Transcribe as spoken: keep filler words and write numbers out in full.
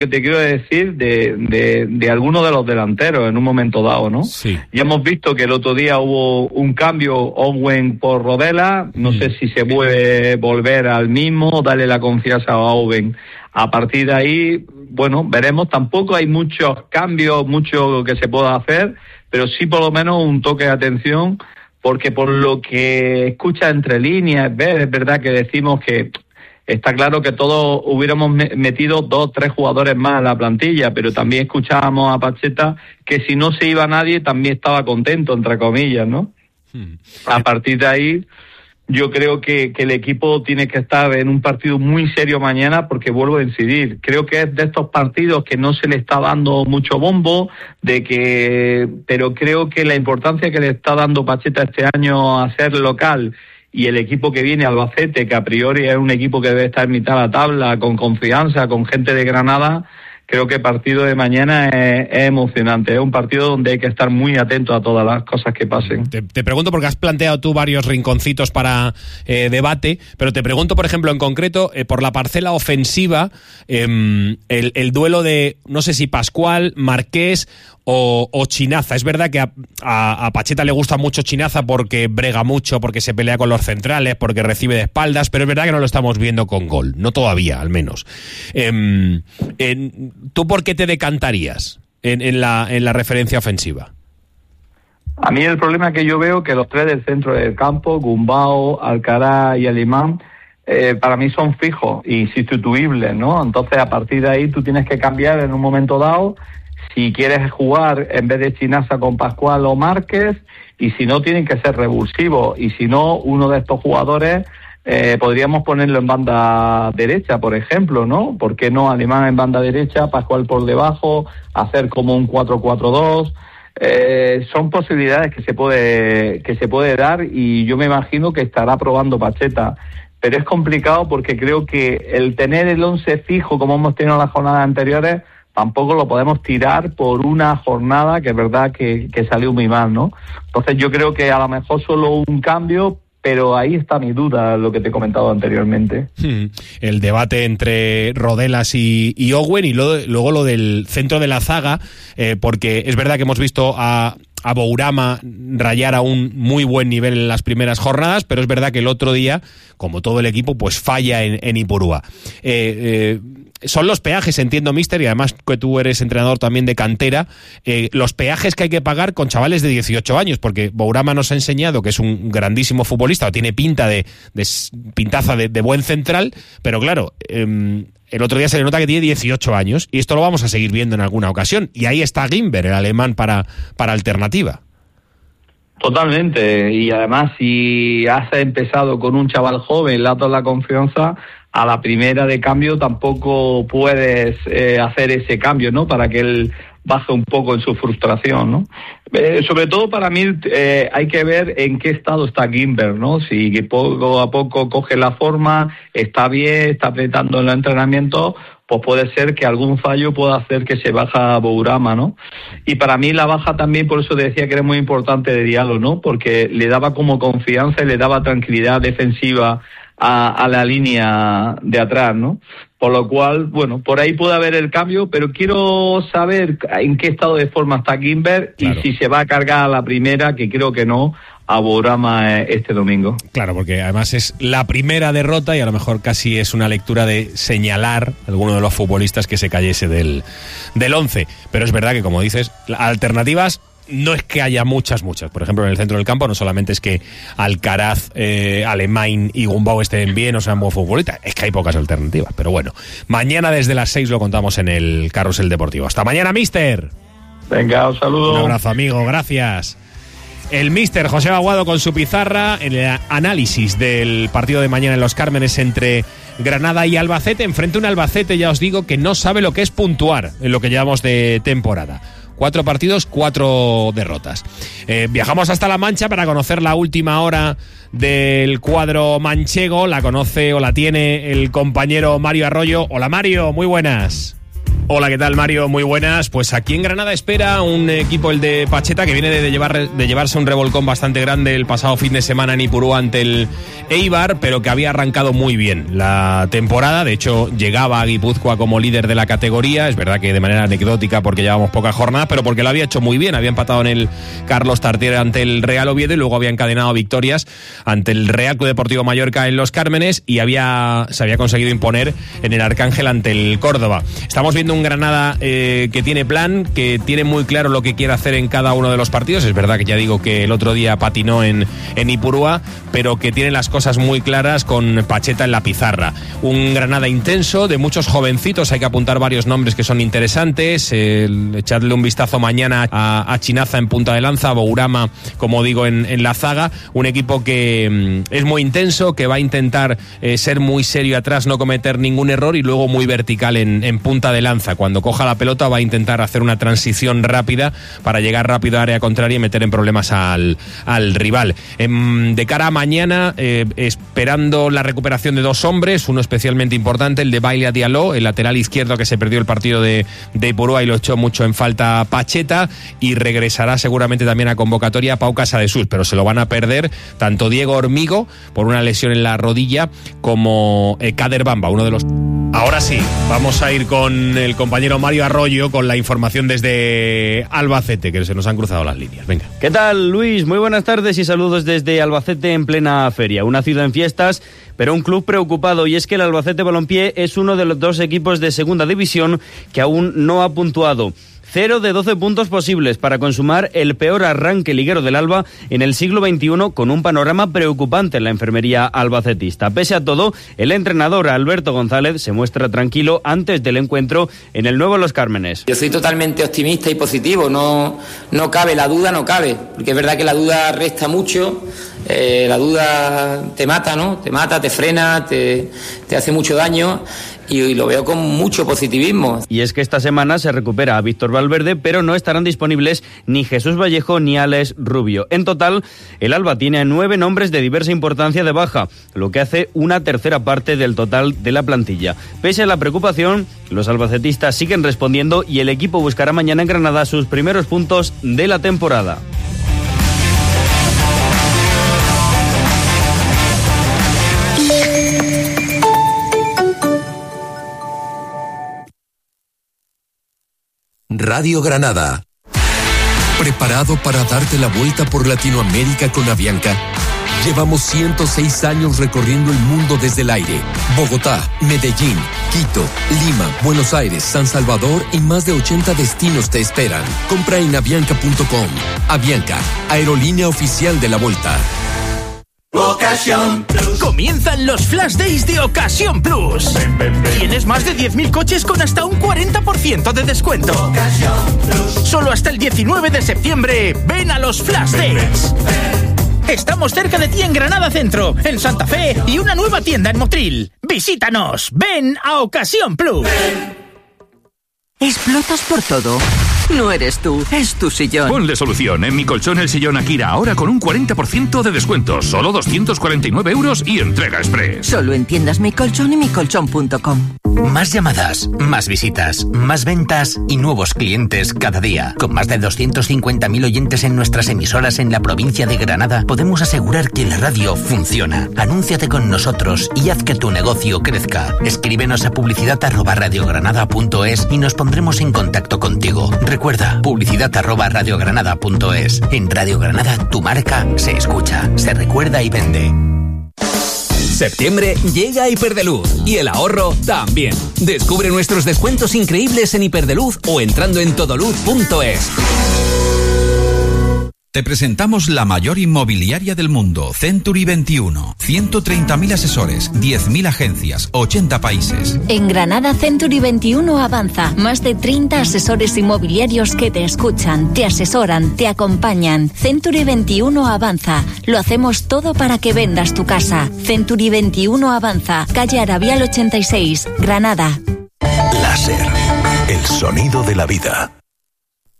que te quiero decir de, de, de algunos de los delanteros en un momento dado, ¿no? Sí. Ya hemos visto que el otro día hubo un cambio, Owen por Rodela, no mm. sé si se puede volver al mismo, darle la confianza a Owen. A partir de ahí, bueno, veremos, tampoco hay muchos cambios, mucho que se pueda hacer, pero sí por lo menos un toque de atención, porque por lo que escucha entre líneas, es verdad que decimos que está claro que todos hubiéramos metido dos, tres jugadores más en la plantilla, pero también escuchábamos a Pacheta que si no se iba nadie también estaba contento, entre comillas, ¿no? Hmm. A partir de ahí, yo creo que, que el equipo tiene que estar en un partido muy serio mañana, porque vuelvo a incidir, creo que es de estos partidos que no se le está dando mucho bombo, de que, pero creo que la importancia que le está dando Pacheta este año a ser local, y el equipo que viene, Albacete, que a priori es un equipo que debe estar en mitad de la tabla, con confianza, con gente de Granada, creo que el partido de mañana es, es emocionante. Es un partido donde hay que estar muy atento a todas las cosas que pasen. Te, te pregunto porque has planteado tú varios rinconcitos para eh, debate, pero te pregunto, por ejemplo, en concreto, eh, por la parcela ofensiva, eh, el, el duelo de, no sé si Pascual, Marqués o, o Chinaza. Es verdad que a, a, a Pacheta le gusta mucho Chinaza porque brega mucho, porque se pelea con los centrales, porque recibe de espaldas, pero es verdad que no lo estamos viendo con gol, no todavía, al menos. Eh, en, ¿Tú por qué te decantarías en, en, la, en la referencia ofensiva? A mí el problema que yo veo que los tres del centro del campo, Gumbau, Alcaraz y Alimán, eh, para mí son fijos y sustituibles, ¿no? Entonces, a partir de ahí tú tienes que cambiar en un momento dado si quieres jugar en vez de Chinaza con Pascual o Márquez, y si no, tienen que ser revulsivos, y si no, uno de estos jugadores eh, podríamos ponerlo en banda derecha, por ejemplo, ¿no? ¿Por qué no Alemán en banda derecha, Pascual por debajo, hacer como un cuatro cuatro dos? Eh, son posibilidades que se puede que se puede dar, y yo me imagino que estará probando Pacheta, pero es complicado porque creo que el tener el once fijo como hemos tenido en las jornadas anteriores tampoco lo podemos tirar por una jornada que es verdad que, que salió muy mal, ¿no? Entonces yo creo que a lo mejor solo un cambio, pero ahí está mi duda, lo que te he comentado anteriormente. Hmm. El debate entre Rodelas y, y Owen, y luego, luego lo del centro de la zaga, eh, porque es verdad que hemos visto a... a Bourama rayar a un muy buen nivel en las primeras jornadas, pero es verdad que el otro día, como todo el equipo, pues falla en, en Ipurúa. Eh, eh, son los peajes, entiendo, mister, y además que tú eres entrenador también de cantera, eh, los peajes que hay que pagar con chavales de dieciocho años, porque Bourama nos ha enseñado que es un grandísimo futbolista, o tiene pinta de, de pintaza de, de buen central, pero claro, eh, el otro día se le nota que tiene dieciocho años, y esto lo vamos a seguir viendo en alguna ocasión. Y ahí está Gimber, el alemán, para, para alternativa. Totalmente. Y además, si has empezado con un chaval joven, le has dado la confianza, a la primera de cambio tampoco puedes eh, hacer ese cambio, ¿no? Para que él baje un poco en su frustración, ¿no? Eh, sobre todo para mí eh, hay que ver en qué estado está Gimber, ¿no? Si poco a poco coge la forma, está bien, está apretando en el entrenamiento, pues puede ser que algún fallo pueda hacer que se baja Bourama, ¿no? Y para mí la baja también, por eso decía que era muy importante de Diallo, ¿no? Porque le daba como confianza y le daba tranquilidad defensiva a, a la línea de atrás, ¿no? Por lo cual, bueno, por ahí puede haber el cambio, pero quiero saber en qué estado de forma está Gimber, claro, y si se va a cargar a la primera, que creo que no, a Bourama este domingo. Claro, porque además es la primera derrota y a lo mejor casi es una lectura de señalar a alguno de los futbolistas que se cayese del, del once. Pero es verdad que, como dices, alternativas no es que haya muchas, muchas. Por ejemplo, en el centro del campo no solamente es que Alcaraz, eh, Alemán y Gumbau estén bien o sean buen futbolistas, es que hay pocas alternativas. Pero bueno, mañana desde las seis lo contamos en el Carrusel Deportivo. ¡Hasta mañana, mister! Venga, un saludo. Un abrazo, amigo, gracias. El mister José Aguado con su pizarra en el análisis del partido de mañana en Los Cármenes entre Granada y Albacete. Enfrente un Albacete, ya os digo, que no sabe lo que es puntuar en lo que llevamos de temporada. Cuatro partidos, cuatro derrotas. Eh, viajamos hasta La Mancha para conocer la última hora del cuadro manchego. La conoce o la tiene el compañero Mario Arroyo. Hola, Mario, muy buenas. Hola, ¿qué tal, Mario? Muy buenas. Pues aquí en Granada espera un equipo, el de Pacheta, que viene de, llevar, de llevarse un revolcón bastante grande el pasado fin de semana en Ipurúa ante el Eibar, pero que había arrancado muy bien la temporada. De hecho, llegaba a Guipúzcoa como líder de la categoría. Es verdad que de manera anecdótica porque llevábamos pocas jornadas, pero porque lo había hecho muy bien. Había empatado en el Carlos Tartiere ante el Real Oviedo y luego había encadenado victorias ante el Real Club Deportivo Mallorca en Los Cármenes y había, se había conseguido imponer en el Arcángel ante el Córdoba. Estamos viendo un Granada eh, que tiene plan, que tiene muy claro lo que quiere hacer en cada uno de los partidos. Es verdad que ya digo que el otro día patinó en, en Ipurúa, pero que tiene las cosas muy claras con Pacheta en la pizarra. Un Granada intenso, de muchos jovencitos, hay que apuntar varios nombres que son interesantes. Eh, echadle un vistazo mañana a, a Chinaza en punta de lanza, a Bourama, como digo, en, en la zaga. Un equipo que mm, es muy intenso, que va a intentar eh, ser muy serio atrás, no cometer ningún error y luego muy vertical en, en punta de lanza. Cuando coja la pelota va a intentar hacer una transición rápida para llegar rápido a área contraria y meter en problemas al, al rival. En, de cara a mañana, eh, esperando la recuperación de dos hombres, uno especialmente importante, el de Baila Diallo, el lateral izquierdo que se perdió el partido de, de Ipurúa y lo echó mucho en falta Pacheta, y regresará seguramente también a convocatoria Pau Casadesús, pero se lo van a perder tanto Diego Hormigo por una lesión en la rodilla como eh, Kader Bamba, uno de los... Ahora sí, vamos a ir con el compañero Mario Arroyo con la información desde Albacete, que se nos han cruzado las líneas. Venga. ¿Qué tal, Luis? Muy buenas tardes y saludos desde Albacete en plena feria. Una ciudad en fiestas, pero un club preocupado, y es que el Albacete Balompié es uno de los dos equipos de segunda división que aún no ha puntuado. Cero de doce puntos posibles para consumar el peor arranque liguero del Alba en el siglo veintiuno, con un panorama preocupante en la enfermería albacetista. Pese a todo, el entrenador Alberto González se muestra tranquilo antes del encuentro en el nuevo Los Cármenes. Yo soy totalmente optimista y positivo, no, no cabe, la duda no cabe, porque es verdad que la duda resta mucho, eh, la duda te mata, ¿no? Te mata, te frena, te, te hace mucho daño. Y lo veo con mucho positivismo. Y es que esta semana se recupera a Víctor Valverde, pero no estarán disponibles ni Jesús Vallejo ni Alex Rubio. En total, el Alba tiene nueve nombres de diversa importancia de baja, lo que hace una tercera parte del total de la plantilla. Pese a la preocupación, los albacetistas siguen respondiendo y el equipo buscará mañana en Granada sus primeros puntos de la temporada. Radio Granada. ¿Preparado para darte la vuelta por Latinoamérica con Avianca? Llevamos ciento seis años recorriendo el mundo desde el aire. Bogotá, Medellín, Quito, Lima, Buenos Aires, San Salvador y más de ochenta destinos te esperan. Compra en avianca punto com. Avianca, aerolínea oficial de la Volta. Ocasión Plus. Comienzan los Flash Days de Ocasión Plus. Ven, ven, ven. Tienes más de diez mil coches con hasta un cuarenta por ciento de descuento. Ocasión Plus. Solo hasta el diecinueve de septiembre. Ven a los Flash Days. Ven, ven. Estamos cerca de ti en Granada Centro, en Santa Fe y una nueva tienda en Motril. Visítanos. Ven a Ocasión Plus. Ven. ¿Explotas por todo? No eres tú, es tu sillón. Ponle solución en Mi Colchón el Sillón Akira, ahora con un cuarenta por ciento de descuento. Solo doscientos cuarenta y nueve euros y entrega express. Solo en tiendas Mi Colchón y mi colchón punto com. Más llamadas, más visitas, más ventas y nuevos clientes cada día. Con más de doscientos cincuenta mil oyentes en nuestras emisoras en la provincia de Granada, podemos asegurar que la radio funciona. Anúnciate con nosotros y haz que tu negocio crezca. Escríbenos a publicidad arroba radiogranada punto es y nos pondremos en contacto contigo. Recuerda, publicidad arroba radiogranada punto es. En Radio Granada, tu marca se escucha, se recuerda y vende. Septiembre llega a Hiperdeluz y el ahorro también. Descubre nuestros descuentos increíbles en Hiperdeluz o entrando en todoluz punto es. Te presentamos la mayor inmobiliaria del mundo, Century veintiuno. ciento treinta mil asesores, diez mil agencias, ochenta países. En Granada, Century veintiuno avanza. Más de treinta asesores inmobiliarios que te escuchan, te asesoran, te acompañan. Century veintiuno avanza. Lo hacemos todo para que vendas tu casa. Century veintiuno avanza. Calle Arabial ochenta y seis, Granada. Láser, el sonido de la vida.